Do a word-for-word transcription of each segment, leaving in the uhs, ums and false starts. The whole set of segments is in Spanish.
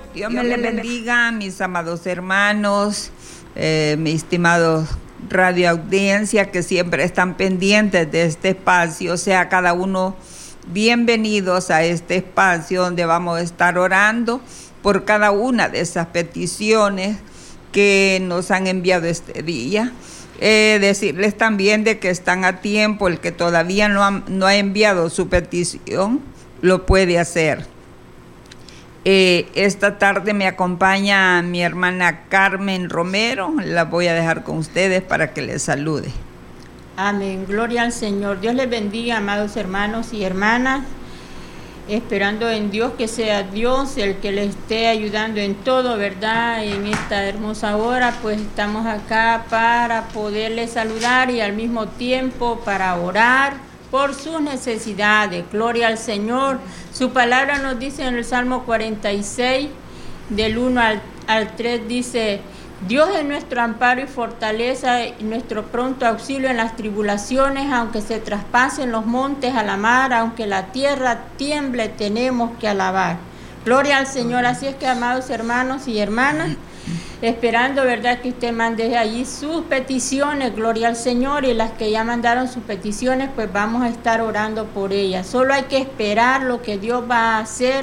Dios me les bendiga, mis amados hermanos, eh, mi estimado radio audiencia que siempre están pendientes de este espacio. Sea cada uno bienvenidos a este espacio donde vamos a estar orando por cada una de esas peticiones que nos han enviado este día. Eh, decirles también de que están a tiempo, el que todavía no ha, no ha enviado su petición, lo puede hacer. Eh, esta tarde me acompaña mi hermana Carmen Romero, la voy a dejar con ustedes para que les salude. Amén, gloria al Señor. Dios les bendiga, amados hermanos y hermanas, esperando en Dios que sea Dios el que les esté ayudando en todo, ¿verdad? En esta hermosa hora, pues estamos acá para poderles saludar y al mismo tiempo para orar por sus necesidades. Gloria al Señor. Su palabra nos dice en el Salmo cuarenta y seis, del uno al, al tres, dice: Dios es nuestro amparo y fortaleza, y nuestro pronto auxilio en las tribulaciones, aunque se traspasen los montes a la mar, aunque la tierra tiemble, tenemos que alabar. Gloria al Señor. Así es que, amados hermanos y hermanas, esperando, ¿verdad?, que usted mande allí sus peticiones, gloria al Señor, y las que ya mandaron sus peticiones, pues vamos a estar orando por ellas. Solo hay que esperar lo que Dios va a hacer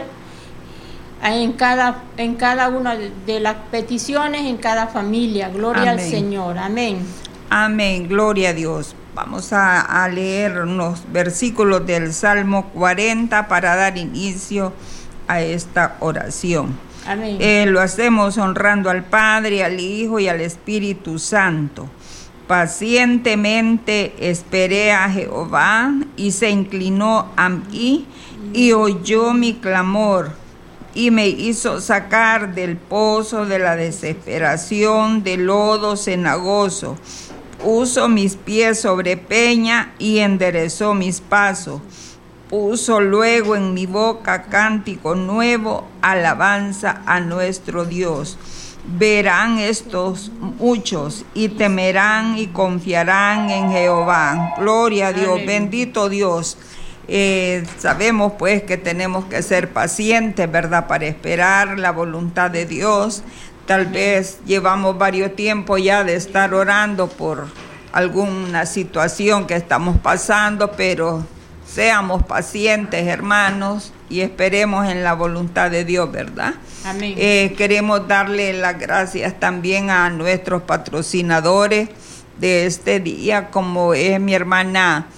en cada, en cada una de las peticiones, en cada familia. Gloria Amén. Al Señor. Amén. Amén. Gloria a Dios. Vamos a, a leer unos versículos del Salmo cuarenta para dar inicio a esta oración. Amén. Eh, lo hacemos honrando al Padre, al Hijo y al Espíritu Santo. Pacientemente esperé a Jehová y se inclinó a mí y oyó mi clamor y me hizo sacar del pozo de la desesperación, del lodo cenagoso. Puso mis pies sobre peña y enderezó mis pasos. Puso luego en mi boca cántico nuevo, alabanza a nuestro Dios. Verán estos muchos y temerán y confiarán en Jehová. Gloria a Dios, Aleluya. Bendito Dios. Eh, sabemos pues que tenemos que ser pacientes, ¿verdad?, para esperar la voluntad de Dios. Tal vez llevamos varios tiempos ya de estar orando por alguna situación que estamos pasando, pero seamos pacientes, hermanos, y esperemos en la voluntad de Dios, ¿verdad? Amén. Eh, queremos darle las gracias también a nuestros patrocinadores de este día, como es mi hermana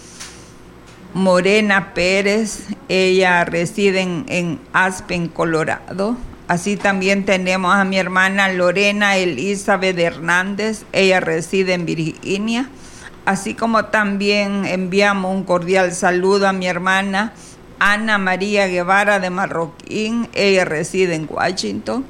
Morena Pérez. Ella reside en, en Aspen, Colorado. Así también tenemos a mi hermana Lorena Elizabeth Hernández. Ella reside en Virginia. Así como también enviamos un cordial saludo a mi hermana Ana María Guevara de Marroquín. Ella reside en Washington.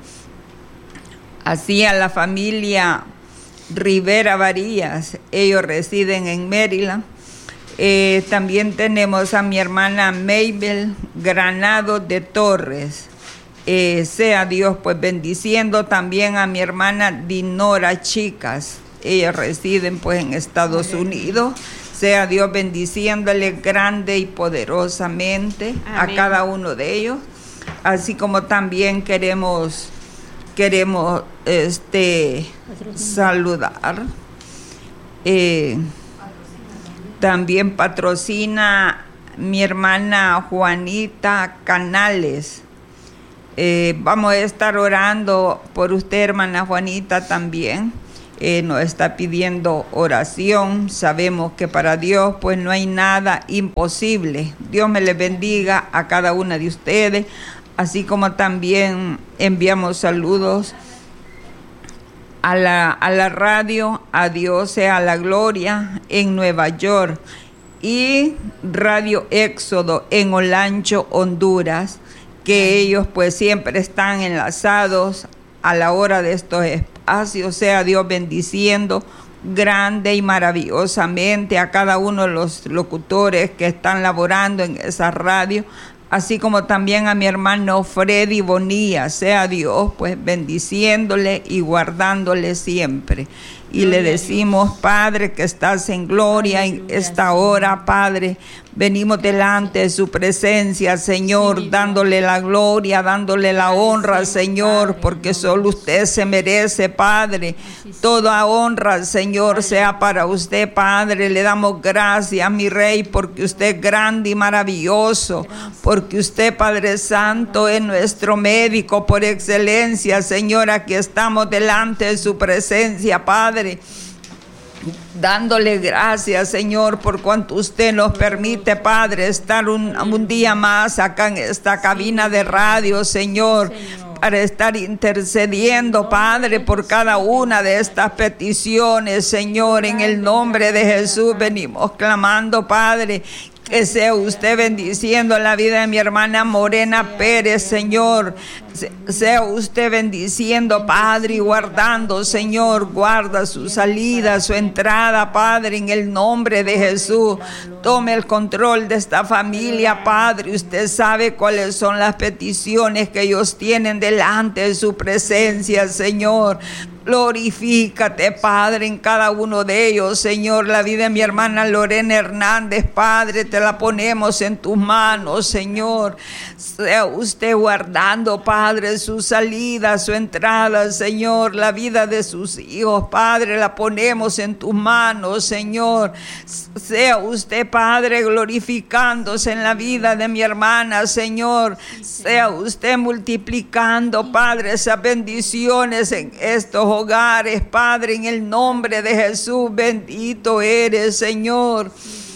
Así a la familia Rivera Varías. Ellos residen en Maryland. Eh, también tenemos a mi hermana Mabel Granado de Torres. Eh, sea Dios pues bendiciendo también a mi hermana Dinora Chicas. Ellas residen pues en Estados Unidos. Sea Dios bendiciéndole grande y poderosamente Amén. A cada uno de ellos. Así como también queremos, queremos este, saludar. Eh, también patrocina mi hermana Juanita Canales. Eh, vamos a estar orando por usted, hermana Juanita, también. Eh, nos está pidiendo oración. Sabemos que para Dios pues no hay nada imposible. Dios me les bendiga a cada una de ustedes, así como también enviamos saludos a la, a la radio A Dios sea la gloria en Nueva York y Radio Éxodo en Olancho, Honduras, que ellos pues siempre están enlazados a la hora de estos espacios. Sea Dios bendiciendo grande y maravillosamente a cada uno de los locutores que están laborando en esa radio, así como también a mi hermano Freddy Bonilla. Sea Dios pues bendiciéndole y guardándole siempre. Y le decimos, Padre, que estás en gloria en esta hora, Padre, Venimos delante de su presencia, Señor, sí, dándole la gloria, dándole la honra, Señor, porque solo usted se merece, Padre. Toda honra, Señor, sea para usted, Padre. Le damos gracias, mi Rey, porque usted es grande y maravilloso, porque usted, Padre Santo, es nuestro médico por excelencia, Señor. Aquí estamos delante de su presencia, Padre, dándole gracias, Señor, por cuanto usted nos permite, Padre, estar un, un día más acá en esta cabina de radio, Señor, para estar intercediendo, Padre, por cada una de estas peticiones, Señor. En el nombre de Jesús venimos clamando, Padre, que sea usted bendiciendo la vida de mi hermana Morena Pérez, Señor. Sea usted bendiciendo, Padre, y guardando, Señor. Guarda su salida, su entrada, Padre, en el nombre de Jesús. Tome el control de esta familia, Padre. Usted sabe cuáles son las peticiones que ellos tienen delante de su presencia, Señor. Glorifícate, Padre, en cada uno de ellos, Señor. La vida de mi hermana Lorena Hernández, Padre, te la ponemos en tus manos, Señor. Sea usted guardando, Padre, su salida, su entrada, Señor. La vida de sus hijos, Padre, la ponemos en tus manos, Señor. Sea usted, Padre, glorificándose en la vida de mi hermana, Señor. Sea usted multiplicando, Padre, esas bendiciones en estos hogares, Padre, en el nombre de Jesús. Bendito eres, Señor.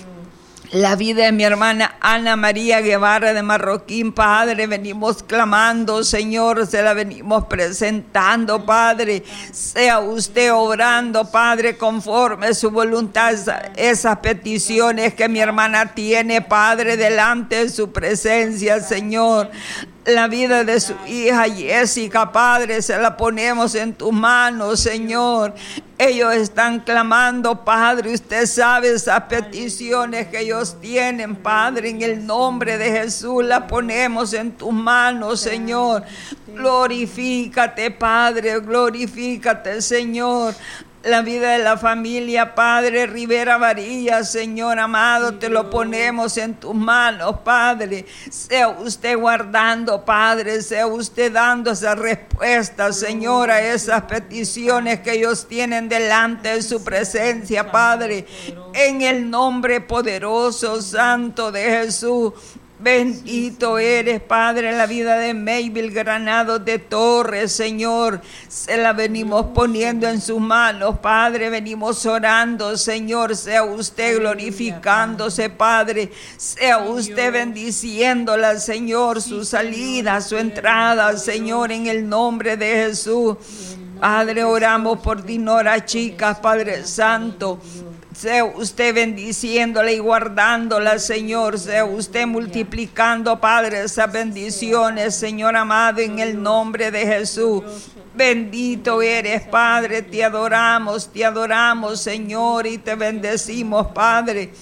La vida de mi hermana Ana María Guevara de Marroquín, Padre, venimos clamando, Señor, se la venimos presentando, Padre. Sea usted obrando, Padre, conforme a su voluntad, esas peticiones que mi hermana tiene, Padre, delante de su presencia, Señor. La vida de su hija Jessica, Padre, se la ponemos en tus manos, Señor. Ellos están clamando, Padre, usted sabe esas peticiones que ellos tienen, Padre, en el nombre de Jesús la ponemos en tus manos, Señor. Glorifícate, Padre, glorifícate, Señor. La vida de la familia, Padre Rivera Varilla, Señor amado, te lo ponemos en tus manos, Padre. Sea usted guardando, Padre, sea usted dando esa respuesta, Señor, a esas peticiones que ellos tienen delante de su presencia, Padre. En el nombre poderoso, santo de Jesús. Bendito eres, Padre, la vida de Maybel Granados de Torres, Señor. Se la venimos poniendo en sus manos, Padre. Venimos orando, Señor. Sea usted glorificándose, Padre. Sea usted bendiciéndola, Señor. Su salida, su entrada, Señor, en el nombre de Jesús. Padre, oramos por Dinora Chicas, Padre Santo. Sea usted bendiciéndola y guardándola, Señor. Sea usted multiplicando, Padre, esas bendiciones, Señor amado, en el nombre de Jesús. Bendito eres, Padre. Te adoramos, te adoramos, Señor, y te bendecimos, Padre.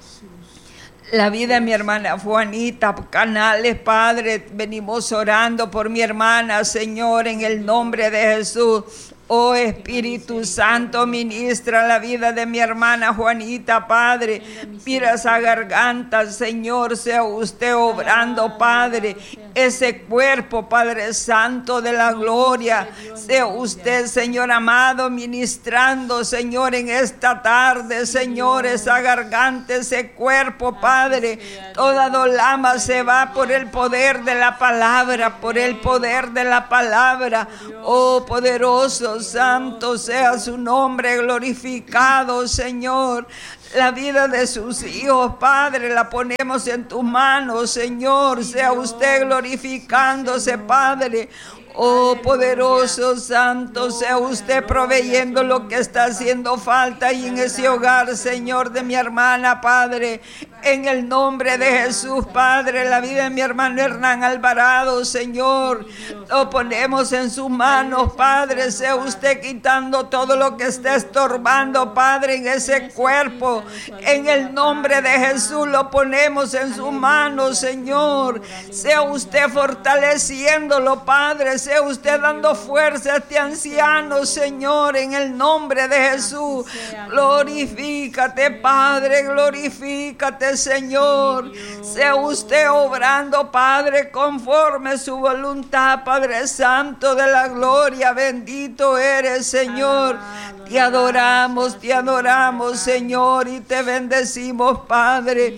La vida de mi hermana Juanita Canales, Padre, venimos orando por mi hermana, Señor, en el nombre de Jesús. Oh Espíritu Santo, ministra la vida de mi hermana Juanita, Padre. Mira esa garganta, Señor, sea usted obrando, Padre. Ese cuerpo, Padre Santo de la gloria. Sea usted, Señor amado, ministrando, Señor, en esta tarde, Señor, esa garganta, ese cuerpo, Padre. Toda dolama se va por el poder de la palabra, por el poder de la palabra. Oh poderoso, santo sea su nombre, glorificado, Señor. La vida de sus hijos, Padre, la ponemos en tus manos, Señor. Sea usted glorificándose, Padre. Oh poderoso santo, sea usted proveyendo lo que está haciendo falta y en ese hogar, Señor, de mi hermana, Padre. En el nombre de Jesús, Padre, la vida de mi hermano Hernán Alvarado, Señor, lo ponemos en sus manos, Padre. Sea usted quitando todo lo que esté estorbando, Padre, en ese cuerpo. En el nombre de Jesús lo ponemos en sus manos, Señor. Sea usted fortaleciéndolo, Padre. sea usted dando fuerza a este anciano, Señor, en el nombre de Jesús. Glorifícate, Padre, glorifícate, Señor. Sea usted obrando, Padre, conforme su voluntad, Padre Santo de la gloria. Bendito eres, Señor. Te adoramos, te adoramos, Señor, y te bendecimos, Padre.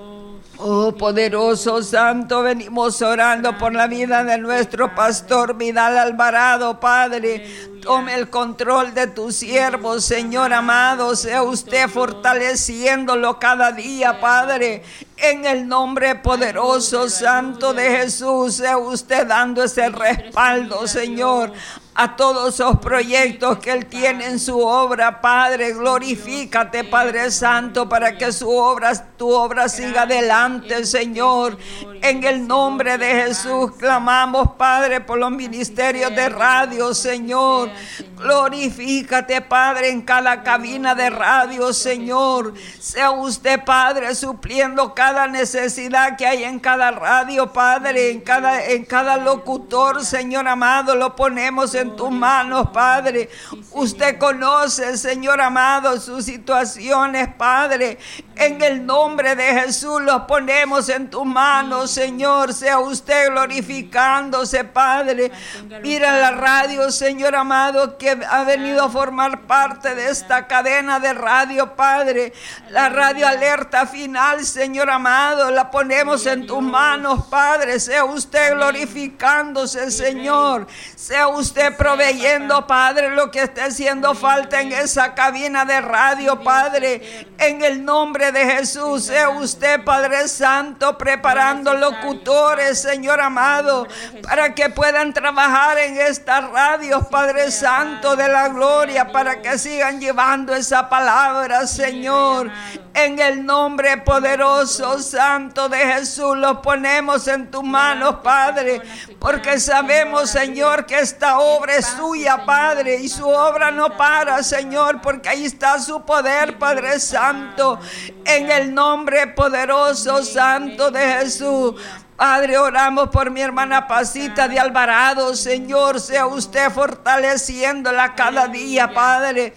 Oh, poderoso Santo, venimos orando por la vida de nuestro pastor Vidal Alvarado, Padre. Tome el control de tu siervo, Señor amado. Sea usted fortaleciéndolo cada día, Padre. En el nombre poderoso, santo de Jesús, sea usted dando ese respaldo, Señor, a todos esos proyectos que Él tiene en su obra, Padre. Glorifícate, Padre Santo, para que su obra, tu obra siga adelante, Señor. En el nombre de Jesús clamamos, Padre, por los ministerios de radio, Señor. Glorifícate, Padre, en cada cabina de radio, Señor. Sea usted, Padre, supliendo cada necesidad que hay en cada radio, Padre, en cada, en cada locutor, Señor amado. Lo ponemos en tus manos, Padre. Usted conoce, Señor amado, sus situaciones, Padre. En el nombre de Jesús los ponemos en tus manos, Señor. Sea usted glorificándose, Padre. Mira la radio, Señor amado, que ha venido a formar parte de esta cadena de radio, Padre. La radio Alerta Final, Señor amado, la ponemos en tus manos, Padre. Sea usted glorificándose, Señor. Sea usted proveyendo, Padre, lo que esté haciendo falta en esa cabina de radio, Padre. En el nombre de Jesús, sea usted, Padre Santo, preparando locutores, Señor amado, para que puedan trabajar en estas radios, Padre Santo de la gloria, para que sigan llevando esa palabra, Señor. En el nombre poderoso, santo de Jesús, los ponemos en tus manos, Padre, porque sabemos, Señor, que esta obra es suya, Padre, y su obra no para, Señor, porque ahí está su poder, Padre Santo. En el nombre poderoso, santo de Jesús, Padre, oramos por mi hermana Pasita de Alvarado, Señor. Sea usted fortaleciéndola cada día, Padre.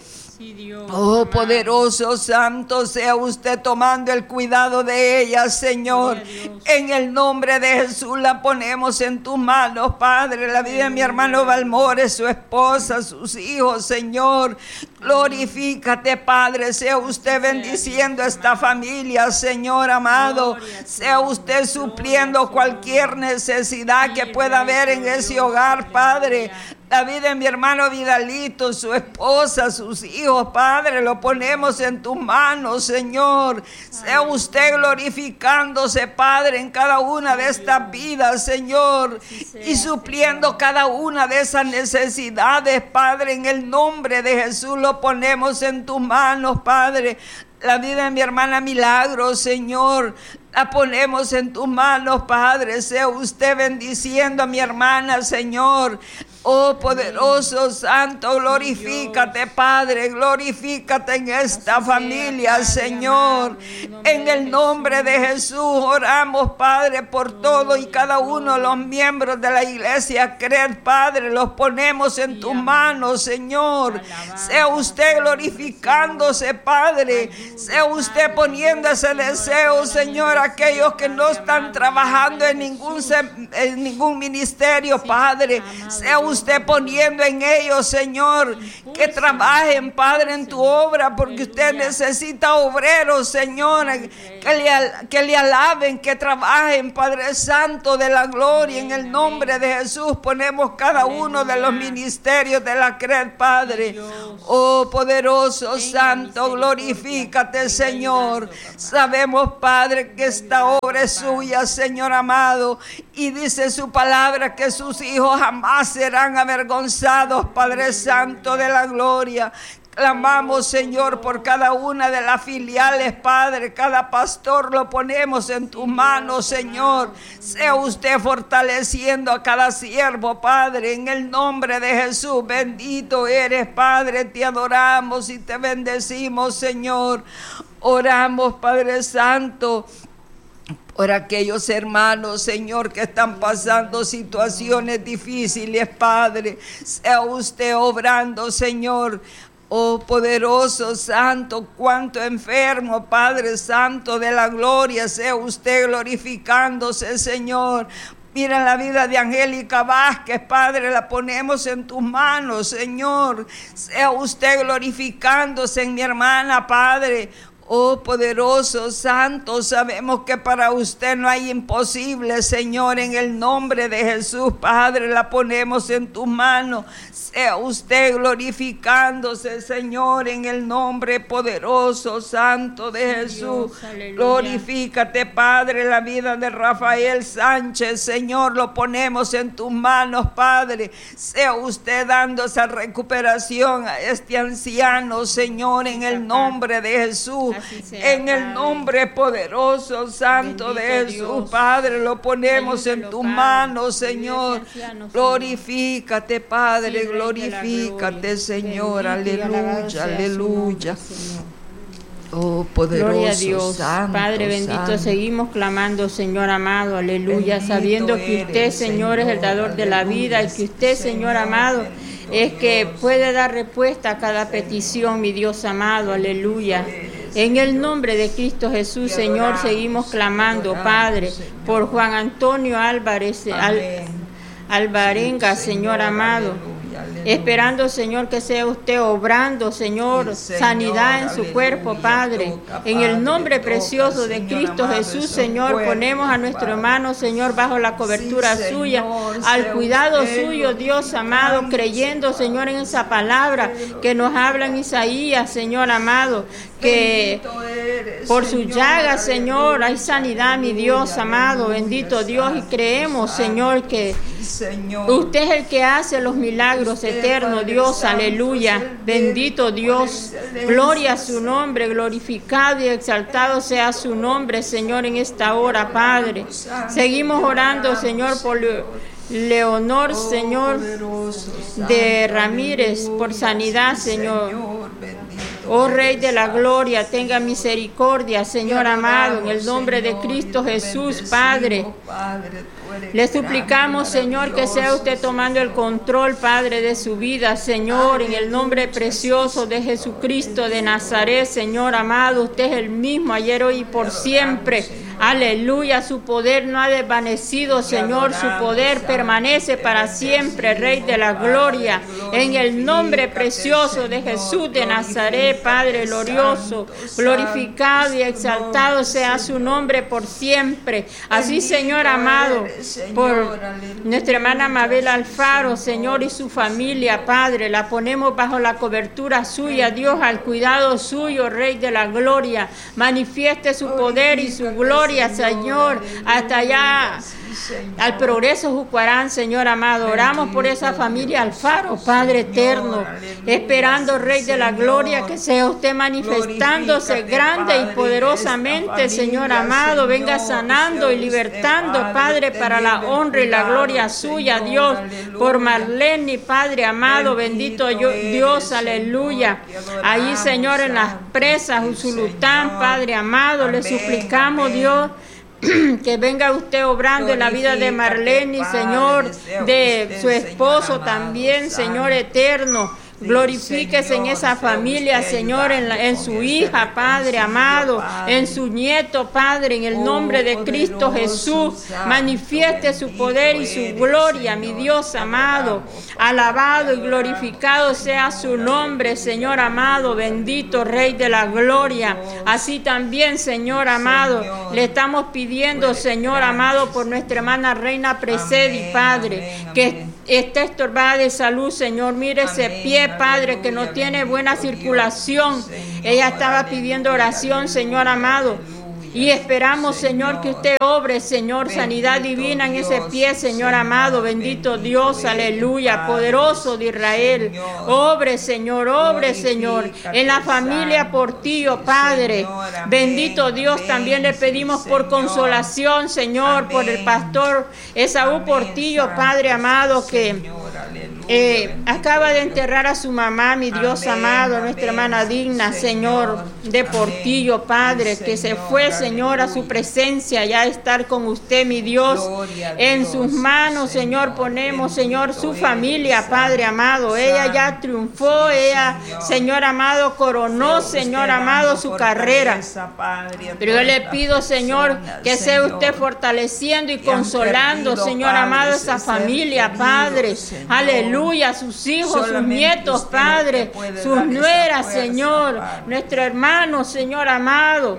Oh, poderoso santo, sea usted tomando el cuidado de ella, Señor. En el nombre de Jesús la ponemos en tus manos, Padre. La vida de mi hermano Valmores, su esposa, sus hijos, Señor. Glorifícate, Padre. Sea usted bendiciendo a esta familia, Señor amado. Sea usted supliendo cualquier necesidad que pueda haber en ese hogar, Padre. La vida de mi hermano Vidalito, su esposa, sus hijos, Padre, lo ponemos en tus manos, Señor. Sea usted glorificándose, Padre, en cada una de estas vidas, Señor, y supliendo cada una de esas necesidades, Padre. En el nombre de Jesús lo ponemos en tus manos, Padre. La vida de mi hermana Milagro, Señor, la ponemos en tus manos, Padre. Sea usted bendiciendo a mi hermana, Señor. Oh, poderoso santo, glorifícate, Padre, glorifícate en esta familia, Señor. En el nombre de Jesús oramos, Padre, por todo y cada uno de los miembros de la iglesia Creer, Padre, los ponemos en tus manos, Señor. Sea usted glorificándose, Padre. Sea usted poniendo ese deseo, Señor, a aquellos que no están trabajando en ningún, en ningún ministerio, Padre. Sea usted usted poniendo en ellos, Señor, que trabajen, Padre, en tu obra, porque usted necesita obreros, Señor, que le, que le alaben, que trabajen, Padre Santo de la gloria. En el nombre de Jesús ponemos cada uno de los ministerios de la Creer, Padre. Oh, poderoso santo, glorifícate, Señor. Sabemos, Padre, que esta obra es suya, Señor amado, y dice su palabra que sus hijos jamás serán avergonzados, Padre Santo de la gloria. Clamamos, Señor, por cada una de las filiales, Padre. Cada pastor lo ponemos en tus manos, Señor. Sea usted fortaleciendo a cada siervo, Padre, en el nombre de Jesús. Bendito eres, Padre. Te adoramos y te bendecimos, Señor. Oramos, Padre Santo, por aquellos hermanos, Señor, que están pasando situaciones difíciles, Padre. Sea usted obrando, Señor. Oh poderoso, santo, cuánto enfermo, Padre Santo de la gloria, sea usted glorificándose, Señor. Mira la vida de Angélica Vázquez, Padre, la ponemos en tus manos, Señor. Sea usted glorificándose en mi hermana, Padre. Oh poderoso, santo, sabemos que para usted no hay imposible, Señor. En el nombre de Jesús, Padre, la ponemos en tus manos. Sea usted glorificándose, Señor, en el nombre poderoso, santo de Jesús. Dios, glorifícate, Padre, la vida de Rafael Sánchez, Señor, lo ponemos en tus manos, Padre. Sea usted dando esa recuperación a este anciano, Señor, en el nombre de Jesús. Sea, en el nombre poderoso, santo bendito de Jesús, Dios. Padre, lo ponemos ayúdalo, en tus Padre. Manos, Señor. Anciano, glorifícate, Padre, sí, glorifícate, Señor. Aleluya, aleluya. Oh, poderoso, gloria a Dios, santo, Padre bendito, santo. Seguimos clamando, Señor amado, aleluya, bendito sabiendo que usted, eres, Señor, es el dador aleluya, de la vida y que usted, Señor, Señor amado, bendito, es que puede dar respuesta a cada petición, mi Dios amado, aleluya. En el nombre de Cristo Jesús, Señor, seguimos clamando, Padre, por Juan Antonio Álvarez, Al, Alvarenga, Señor amado. Esperando, Señor, que sea usted obrando, Señor, sanidad en su cuerpo, Padre. En el nombre precioso de Cristo Jesús, Señor, ponemos a nuestro hermano, Señor, bajo la cobertura suya, al cuidado suyo, Dios amado, creyendo, Señor, en esa palabra que nos habla en Isaías, Señor amado, que por su llaga, Señor, hay sanidad, mi Dios amado, bendito Dios, y creemos, Señor, que usted es el que hace los milagros eternos, Dios, aleluya, bendito Dios, gloria a su nombre, glorificado y exaltado sea su nombre, Señor, en esta hora, Padre. Seguimos orando, Señor, por Leonor, Señor, de Ramírez, por sanidad, Señor. Oh Rey de la Gloria, tenga misericordia, Señor amado, en el nombre de Cristo Jesús, Padre. Le suplicamos, Señor, que sea usted tomando el control, Padre, de su vida, Señor, en el nombre precioso de Jesucristo de Nazaret, Señor amado. Usted es el mismo ayer, hoy y por siempre. Aleluya, su poder no ha desvanecido, Señor, su poder permanece para siempre, Rey de la Gloria, en el nombre precioso de Jesús de Nazaret, Padre glorioso, glorificado y exaltado sea su nombre por siempre. Así, Señor amado, por nuestra hermana Mabel Alfaro, Señor, y su familia, Padre, la ponemos bajo la cobertura suya, Dios, al cuidado suyo, Rey de la Gloria, manifieste su poder y su gloria, Señor, hasta allá al Progreso Jucuarán, Señor amado. Oramos por esa familia Alfaro, Padre eterno, esperando, Rey de la Gloria, que sea usted manifestándose grande y poderosamente, Señor amado. Venga sanando y libertando, Padre, para la honra y la gloria suya, Dios, por Marlene, Padre amado, bendito Dios, aleluya. Allí, Señor, en las presas, Usulután, Padre amado, le suplicamos, Dios, que venga usted obrando en la vida de Marlene, Señor, de su esposo también, Señor eterno. Glorifíquese en esa familia, Señor, en, la, en su hija, Padre amado, en su nieto, Padre, en el nombre de Cristo Jesús. Manifieste su poder y su gloria, mi Dios amado. Alabado y glorificado sea su nombre, Señor amado, bendito Rey de la Gloria. Así también, Señor amado, le estamos pidiendo, Señor amado, por nuestra hermana Reina Presedi, Padre, que está estorbada de salud, Señor. Mire ese pie, Padre, que no tiene buena circulación. Ella estaba pidiendo oración, Señor amado. Y esperamos, Señor, que usted obre, Señor, sanidad divina en ese pie, Señor amado. Bendito Dios, aleluya, poderoso de Israel. Obre, Señor, obre, Señor, en la familia Portillo, Padre. Bendito Dios, también le pedimos por consolación, Señor, por el pastor Esaú Portillo, Padre amado, que Eh, acaba de enterrar a su mamá, mi Dios amén, amado, amén, nuestra hermana digna, Señor, Señor de Portillo, Padre, sí, que Señor, se fue, Señor, a su presencia, ya a estar con usted, mi Dios. En Dios, sus manos, Señor, Señor ponemos, Señor, su familia, Santo, Padre amado. Santo, ella ya triunfó, sí, ella, Señor, Señor amado, coronó, sí, Señor amado, su carrera. Padre, pero yo le pido, Señor, que sea usted fortaleciendo y consolando, perdido, Señor Padre, amado, esa familia, perdido, Padre. Señor. Aleluya, sus hijos, solamente sus nietos, Padre, sus nueras, Señor, Padre. Nuestro hermano, Señor amado.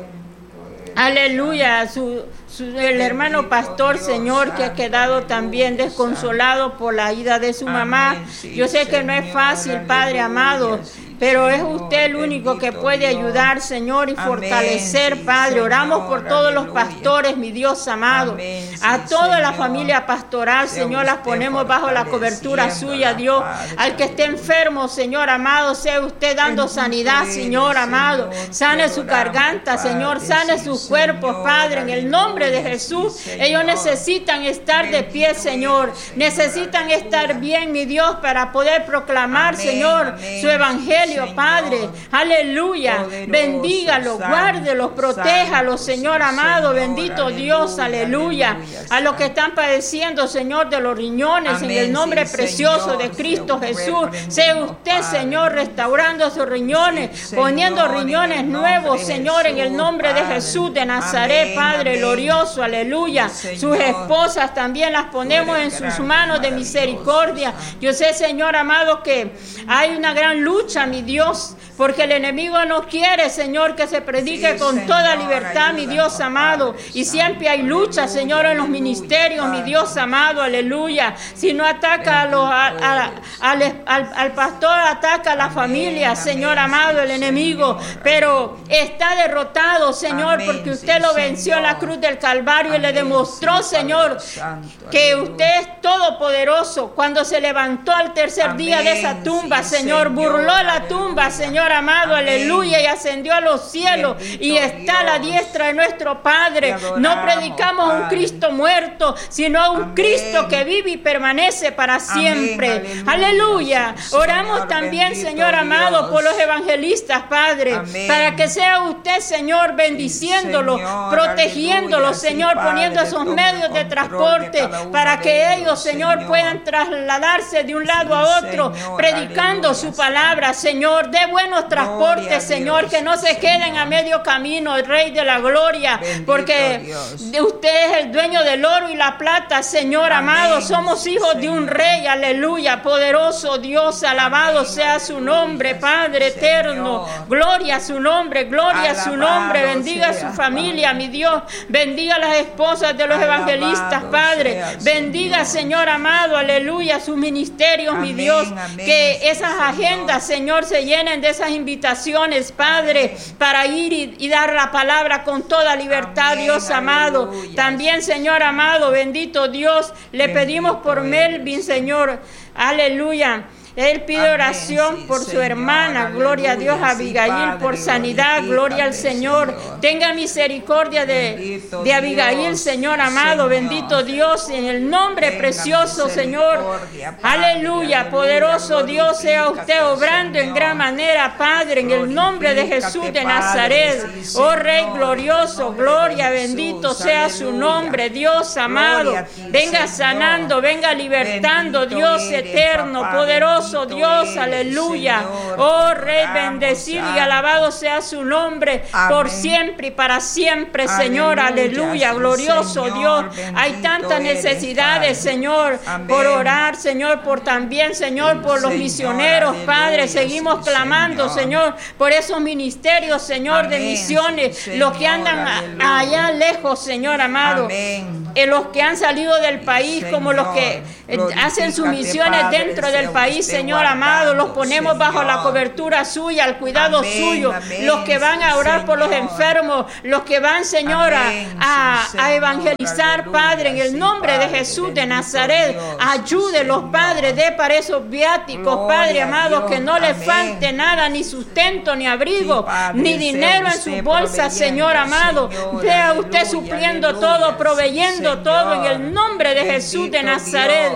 Aleluya, su, su, el hermano pastor, Señor, que ha quedado también desconsolado por la ida de su mamá. Yo sé que no es fácil, Padre amado, pero es usted el único que puede ayudar, Señor, y fortalecer, Padre. Oramos por todos los pastores, mi Dios amado. A toda la familia pastoral, Señor, las ponemos bajo la cobertura suya, Dios. Al que esté enfermo, Señor amado, sea usted dando sanidad, Señor amado. Sane su garganta, Señor, sane sus cuerpos, Padre, en el nombre de Jesús. Ellos necesitan estar de pie, Señor. Necesitan estar bien, mi Dios, para poder proclamar, Señor, su evangelio. Padre, aleluya, bendígalo, guárdelo, protéjalo, Señor amado, bendito Dios, aleluya. A los que están padeciendo, Señor, de los riñones, en el nombre precioso de Cristo Jesús, sea usted, Señor, restaurando sus riñones, poniendo riñones nuevos, Señor, en el nombre de Jesús de Nazaret, Padre glorioso, aleluya. Sus esposas también las ponemos en sus manos de misericordia. Yo sé, Señor amado, que hay una gran lucha, mi Dios, porque el enemigo no quiere, Señor, que se predique sí, con Señor, toda libertad, mi Dios amado. Y siempre hay lucha, Señor, en los ministerios, mi Dios amado, aleluya. Si no ataca a los, a, a, al, al, al pastor, ataca a la familia, Señor amado, el enemigo. Pero está derrotado, Señor, porque usted lo venció en la cruz del Calvario y le demostró, Señor, que usted es todopoderoso. Cuando se levantó al tercer día de esa tumba, Señor, burló la tumba, Señor amado, amén, aleluya, y ascendió a los cielos. Bendito y está Dios, a la diestra de nuestro Padre. Adoramos, no predicamos a un Cristo muerto, sino a un amén, Cristo que vive y permanece para siempre. Amén, aleluya. aleluya. Oramos Señor, también, Señor amado, Dios, por los evangelistas, Padre, amén, para que sea usted, Señor, bendiciéndolo, Señor, protegiéndolo, aleluya, Señor, sí, poniendo esos medios de transporte de para que de ellos, Señor, Señor, puedan trasladarse de un lado sí, a otro, Señor, predicando aleluya, su palabra, Señor. De buenos transportes, Señor, que no se queden a medio camino, el Rey de la Gloria, bendito porque Dios, usted es el dueño del oro y la plata, Señor amén, amado. Somos hijos Señor, de un Rey, aleluya, poderoso Dios, alabado amén, sea su nombre, Padre Señor, eterno. Gloria a su nombre, gloria alabado a su nombre. Bendiga sea, a su familia, mi Dios. Bendiga a las esposas de los alabado evangelistas, Padre. Bendiga, Señor. Señor amado, aleluya, sus ministerios, amén, mi Dios. Amén, que esas Señor, agendas, Señor, se llenen de esas invitaciones, Padre, amén, para ir y, y dar la palabra con toda libertad, amén, Dios amado. Aleluya. También, Señor amado, bendito Dios, le bendito pedimos por Melvin, Señor, aleluya. Él pide oración amén, sí, por su Señor, hermana, aleluya, gloria a Dios, Abigail, sí, Padre, por sanidad, gloria al Señor. Señor. Tenga misericordia de, bendito de Abigail, Dios, Señor amado, Señor. Bendito Dios, en el nombre Tenga precioso, Señor. Padre, aleluya, aleluya, poderoso Dios, sea usted obrando Señor. En gran manera, Padre, en el nombre de Jesús de Nazaret. Padre, sí, oh Rey glorioso, gloria, Jesús, bendito sea aleluya. Su nombre, Dios amado. Ti, venga Señor. Sanando, venga libertando, bendito Dios eres, eterno, papá, poderoso. Dios, eres, aleluya. Señor, oh Rey, bendecido y alabado sea su nombre amén. Por siempre y para siempre, aleluya, Señor, aleluya, glorioso Señor, Dios. Hay tantas necesidades, Padre. Señor, amén. Por orar, Señor, por también, Señor, por los Señor, misioneros, aleluya, Padre. Seguimos sí, clamando, Señor. Señor, por esos ministerios, Señor, amén. De misiones, sí, los que andan aleluya. Allá lejos, Señor amado. Amén. Eh, los que han salido del país, Señor, como los que eh, hacen sus misiones Padre, dentro del país, Señor amado, los ponemos Señor. Bajo la cobertura suya, al cuidado amén, suyo, amén, los que van a orar Señor. Por los enfermos, los que van, Señor, amén, a, sí, a evangelizar, aleluya, Padre, en el sí, nombre Padre, de Jesús de Nazaret, ayúdelos, Padre, dé para esos viáticos, gloria Padre amado, Dios, que no les falte nada, ni sustento, ni abrigo, sí, Padre, ni dinero en sus bolsas, Señor amado, vea usted supliendo aleluya, todo, proveyendo Señor, todo, en el nombre de Jesús de Nazaret,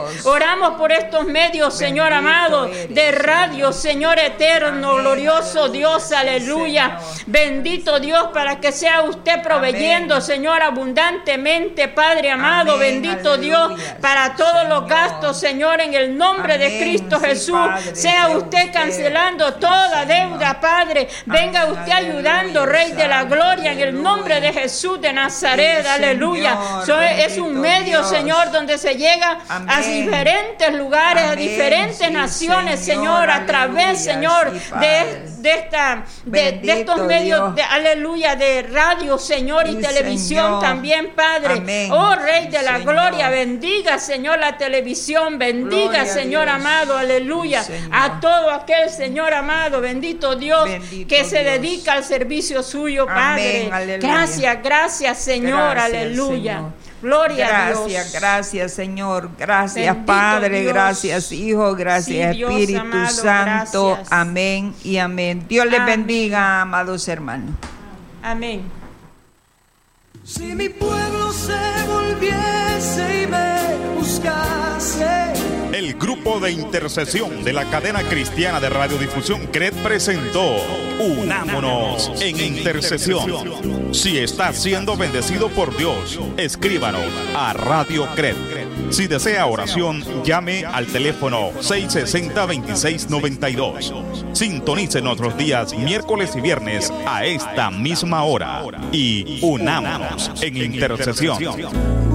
Oramos por estos medios, Señor Bendito amado, eres, de radio, Señor. Señor eterno, Amén, glorioso aleluya, Dios, sí, aleluya. Señor. Bendito Dios, para que sea usted proveyendo, Amén. Señor, abundantemente, Padre amado, Amén, bendito aleluya, Dios, para todos los Señor. gastos, Señor, en el nombre de Amén, Cristo sí, Jesús. Padre, Sea sea usted usted, cancelando sí, toda Señor. deuda, Padre. Venga Amén, usted ayudando, aleluya, Rey de la santo, gloria, en el aleluya. nombre de Jesús de Nazaret, Sí, aleluya. Señor, So, es un bendito medio, Dios. Señor, donde se llega a Amén. diferentes lugares, a Amén, diferentes sí, naciones, Señor, Señor, a través, aleluya, Señor, sí, Padre. de, de, esta, de, de Bendito estos medios, Dios. de, aleluya, de radio, Señor, y Sí, televisión Señor. también, Padre. Amén. Oh, Rey de la Señor. gloria, bendiga, Señor, la televisión, bendiga, Gloria a Señor Dios. amado, aleluya, Sí, Señor. a todo aquel, Señor amado, bendito Dios, Bendito que se Dios. dedica al servicio suyo, Padre. Amén, aleluya. Gracias, gracias, Señor, Gracias, aleluya. Señor. Gloria gracias, a Dios. Gracias, gracias, Señor. Gracias, Bendito Padre. Dios. Gracias, Hijo. Gracias, Sí, Dios Espíritu amado, Santo. gracias. Amén y amén. Dios les Amén. bendiga, amados hermanos. Amén. Si mi pueblo se volviese y me buscase. El grupo de intercesión de la cadena cristiana de radiodifusión C R E D presentó Unámonos en intercesión. Si está siendo bendecido por Dios, escríbanos a Radio C R E D. Si desea oración, llame al teléfono seis seis cero, dos seis nueve dos. Sintonícenos los días miércoles y viernes a esta misma hora y unámonos en intercesión.